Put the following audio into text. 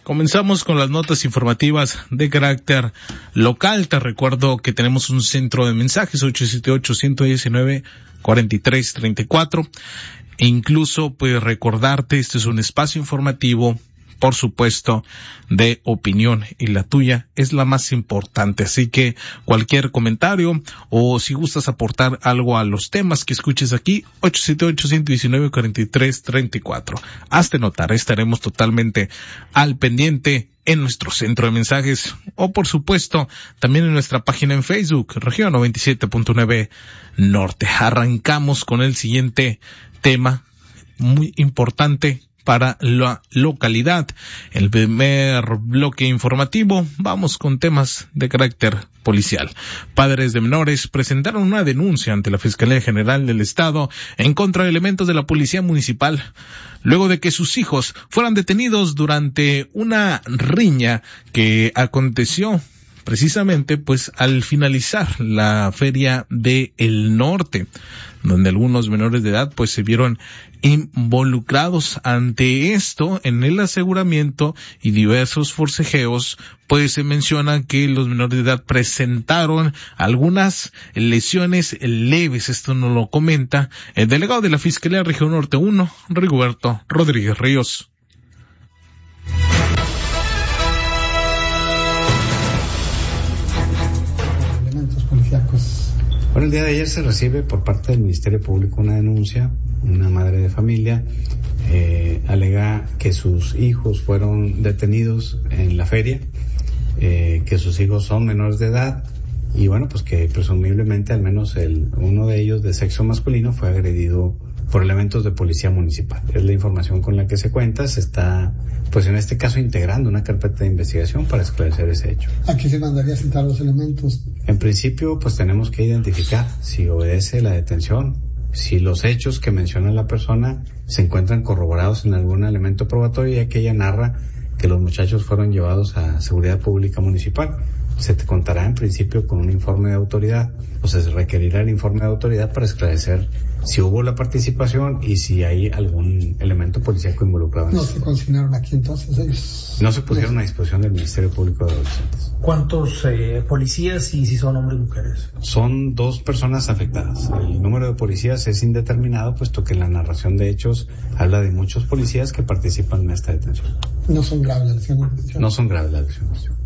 Comenzamos con las notas informativas de carácter local. Te recuerdo que tenemos un centro de mensajes 878-119-4334 e incluso pues recordarte, este es un espacio informativo, por supuesto, de opinión, y la tuya es la más importante. Así que cualquier comentario o si gustas aportar algo a los temas que escuches aquí, 878-119-4334. Hazte notar, estaremos totalmente al pendiente en nuestro centro de mensajes o por supuesto también en nuestra página en Facebook, Región 97.9 Norte. Arrancamos con el siguiente tema muy importante para la localidad. El primer bloque informativo, vamos con temas de carácter policial. Padres de menores presentaron una denuncia ante la Fiscalía General del Estado en contra de elementos de la Policía Municipal, luego de que sus hijos fueran detenidos durante una riña que aconteció precisamente pues al finalizar la Feria del Norte, donde algunos menores de edad pues se vieron involucrados. Ante esto, en el aseguramiento y diversos forcejeos, pues se menciona que los menores de edad presentaron algunas lesiones leves. Esto nos lo comenta el delegado de la Fiscalía Región Norte 1, Rigoberto Rodríguez Ríos. Bueno, el día de ayer se recibe por parte del Ministerio Público una denuncia. Una madre de familia alega que sus hijos fueron detenidos en la feria, que sus hijos son menores de edad y bueno, pues que presumiblemente al menos uno de ellos de sexo masculino fue agredido por elementos de policía municipal. Es la información con la que se cuenta. Se está, pues en este caso, integrando una carpeta de investigación para esclarecer ese hecho. ¿A quién se mandaría a citar los elementos? En principio, pues tenemos que identificar si obedece la detención, si los hechos que menciona la persona se encuentran corroborados en algún elemento probatorio, ya que ella narra que los muchachos fueron llevados a Seguridad Pública Municipal. Se te contará en principio con un informe de autoridad, o se requerirá el informe de autoridad para esclarecer si hubo la participación y si hay algún elemento policíaco involucrado en ¿No eso. se consignaron aquí entonces ellos? No se pusieron a disposición del Ministerio Público de Adolescentes. ¿Cuántos policías y si son hombres y mujeres? Son 2 personas afectadas. El número de policías es indeterminado, puesto que la narración de hechos habla de muchos policías que participan en esta detención. ¿No son graves las lesiones? No son graves las lesiones.